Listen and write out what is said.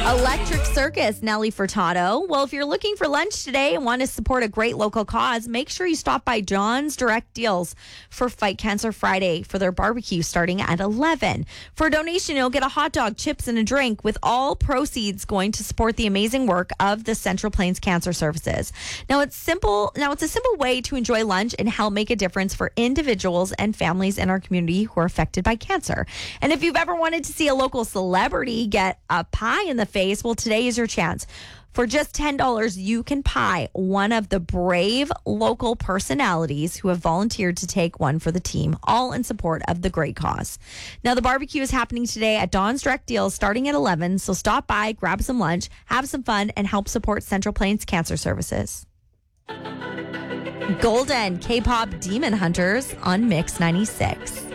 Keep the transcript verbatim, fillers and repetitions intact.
Electric Circus, Nelly Furtado. Well, if you're looking for lunch today and want to support a great local cause, make sure you stop by John's Direct Deals for Fight Cancer Friday for their barbecue starting at eleven. For a donation, you'll get a hot dog, chips, and a drink, with all proceeds going to support the amazing work of the Central Plains Cancer Services. Now, it's simple. Now, it's a simple way to enjoy lunch and help make a difference for individuals and families in our community who are affected by cancer. And if you've ever wanted to see a local celebrity get a pie in the face, well, today is your chance. For just ten dollars, you can pie one of the brave local personalities who have volunteered to take one for the team, all in support of the great cause. Now, the barbecue is happening today at Dawn's Direct Deals starting at eleven, so stop by, grab some lunch, have some fun, and help support Central Plains Cancer Services. Golden K-pop Demon Hunters on Mix ninety-six.